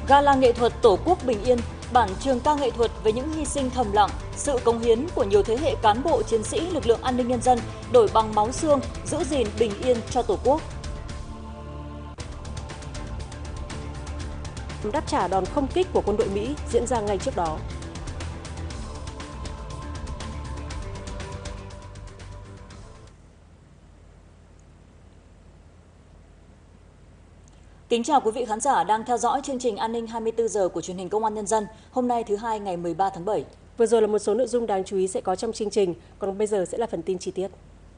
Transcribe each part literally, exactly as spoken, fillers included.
Gala nghệ thuật Tổ quốc bình yên, bản trường ca nghệ thuật với những hy sinh thầm lặng, sự cống hiến của nhiều thế hệ cán bộ chiến sĩ lực lượng an ninh nhân dân đổi bằng máu xương, giữ gìn bình yên cho Tổ quốc. Đáp trả đòn không kích của quân đội Mỹ diễn ra ngay trước đó. Kính chào quý vị khán giả đang theo dõi chương trình An ninh hai mươi tư giờ của truyền hình Công an Nhân dân. Hôm nay thứ hai ngày mười ba tháng bảy. Vừa rồi là một số nội dung đáng chú ý sẽ có trong chương trình, còn bây giờ sẽ là phần tin chi tiết.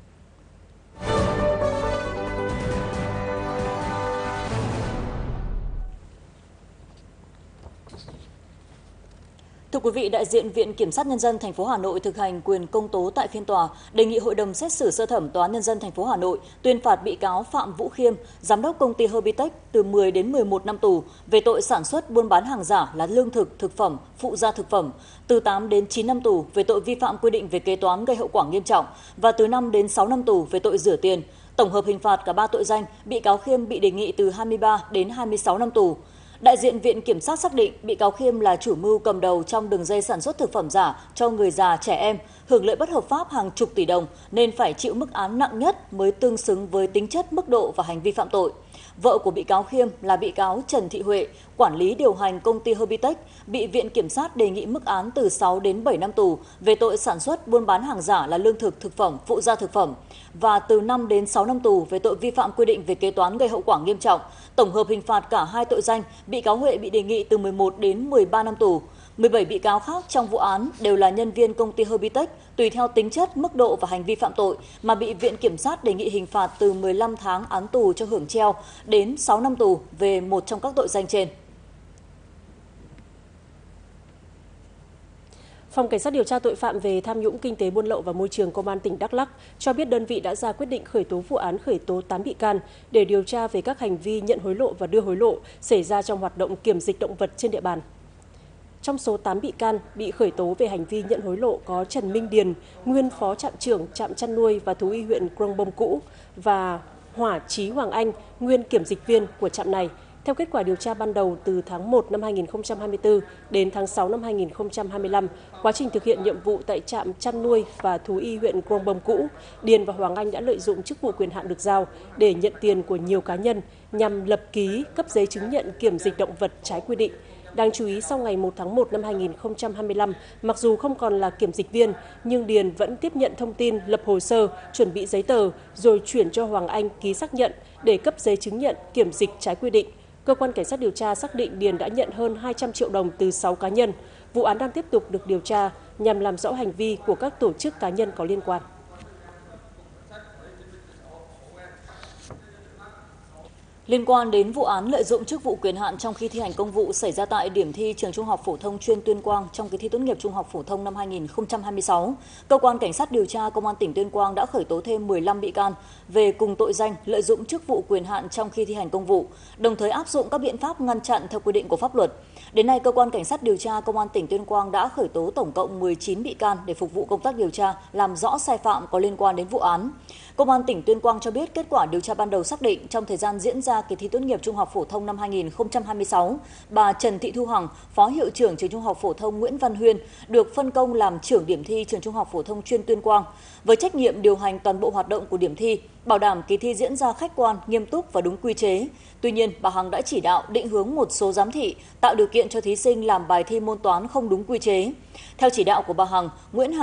Thưa quý vị, đại diện Viện Kiểm sát Nhân dân thành phố Hà Nội thực hành quyền công tố tại phiên tòa, đề nghị Hội đồng xét xử sơ thẩm Tòa án Nhân dân thành phố Hà Nội tuyên phạt bị cáo Phạm Vũ Khiêm, giám đốc công ty Herbitech từ mười đến mười một năm tù về tội sản xuất buôn bán hàng giả là lương thực, thực phẩm, phụ gia thực phẩm, từ tám đến chín năm tù về tội vi phạm quy định về kế toán gây hậu quả nghiêm trọng và từ năm đến sáu năm tù về tội rửa tiền. Tổng hợp hình phạt cả ba tội danh, bị cáo Khiêm bị đề nghị từ hai mươi ba đến hai mươi sáu năm tù. Đại diện Viện Kiểm sát xác định bị cáo Khiêm là chủ mưu cầm đầu trong đường dây sản xuất thực phẩm giả cho người già, trẻ em, hưởng lợi bất hợp pháp hàng chục tỷ đồng nên phải chịu mức án nặng nhất mới tương xứng với tính chất, mức độ và hành vi phạm tội. Vợ của bị cáo Khiêm là bị cáo Trần Thị Huệ, quản lý điều hành công ty Herbitech, bị Viện Kiểm sát đề nghị mức án từ sáu đến bảy năm tù về tội sản xuất buôn bán hàng giả là lương thực, thực phẩm, phụ gia thực phẩm và từ năm đến sáu năm tù về tội vi phạm quy định về kế toán gây hậu quả nghiêm trọng. Tổng hợp hình phạt cả hai tội danh, bị cáo Huệ bị đề nghị từ mười một đến mười ba năm tù. mười bảy bị cáo khác trong vụ án đều là nhân viên công ty Herbitech, tùy theo tính chất, mức độ và hành vi phạm tội mà bị Viện Kiểm sát đề nghị hình phạt từ mười lăm tháng án tù cho hưởng treo đến sáu năm tù về một trong các tội danh trên. Phòng Cảnh sát điều tra tội phạm về tham nhũng kinh tế buôn lậu và môi trường Công an tỉnh Đắk Lắk cho biết đơn vị đã ra quyết định khởi tố vụ án khởi tố tám bị can để điều tra về các hành vi nhận hối lộ và đưa hối lộ xảy ra trong hoạt động kiểm dịch động vật trên địa bàn. Trong số tám bị can bị khởi tố về hành vi nhận hối lộ có Trần Minh Điền, nguyên phó trạm trưởng trạm chăn nuôi và thú y huyện Krông Bông cũ và Hỏa Chí Hoàng Anh, nguyên kiểm dịch viên của trạm này. Theo kết quả điều tra ban đầu, từ tháng một năm hai nghìn không trăm hai mươi tư đến tháng sáu năm hai nghìn không trăm hai mươi lăm, quá trình thực hiện nhiệm vụ tại trạm chăn nuôi và thú y huyện Krông Bông cũ, Điền và Hoàng Anh đã lợi dụng chức vụ quyền hạn được giao để nhận tiền của nhiều cá nhân nhằm lập ký, cấp giấy chứng nhận kiểm dịch động vật trái quy định. Đáng chú ý, sau ngày một tháng một năm hai nghìn không trăm hai mươi lăm, mặc dù không còn là kiểm dịch viên, nhưng Điền vẫn tiếp nhận thông tin, lập hồ sơ, chuẩn bị giấy tờ, rồi chuyển cho Hoàng Anh ký xác nhận để cấp giấy chứng nhận kiểm dịch trái quy định. Cơ quan Cảnh sát điều tra xác định Điền đã nhận hơn hai trăm triệu đồng từ sáu cá nhân. Vụ án đang tiếp tục được điều tra nhằm làm rõ hành vi của các tổ chức cá nhân có liên quan. Liên quan đến vụ án lợi dụng chức vụ quyền hạn trong khi thi hành công vụ xảy ra tại điểm thi Trường Trung học phổ thông chuyên Tuyên Quang trong kỳ thi tốt nghiệp trung học phổ thông năm hai nghìn không trăm hai mươi sáu, Cơ quan Cảnh sát điều tra Công an tỉnh Tuyên Quang đã khởi tố thêm mười lăm bị can về cùng tội danh lợi dụng chức vụ quyền hạn trong khi thi hành công vụ, đồng thời áp dụng các biện pháp ngăn chặn theo quy định của pháp luật. Đến nay, Cơ quan Cảnh sát điều tra Công an tỉnh Tuyên Quang đã khởi tố tổng cộng mười chín bị can để phục vụ công tác điều tra, làm rõ sai phạm có liên quan đến vụ án. Công an tỉnh Tuyên Quang cho biết kết quả điều tra ban đầu xác định trong thời gian diễn ra kỳ thi tốt nghiệp trung học phổ thông năm hai nghìn không trăm hai mươi sáu, bà Trần Thị Thu Hằng, Phó Hiệu trưởng Trường Trung học phổ thông Nguyễn Văn Huyên, được phân công làm trưởng điểm thi Trường Trung học phổ thông chuyên Tuyên Quang, với trách nhiệm điều hành toàn bộ hoạt động của điểm thi, bảo đảm kỳ thi diễn ra khách quan, nghiêm túc và đúng quy chế. Tuy nhiên, bà Hằng đã chỉ đạo định hướng một số giám thị tạo điều kiện cho thí sinh làm bài thi môn toán không đúng quy chế. Theo chỉ đạo của bà Hằng, Nguyễn Hà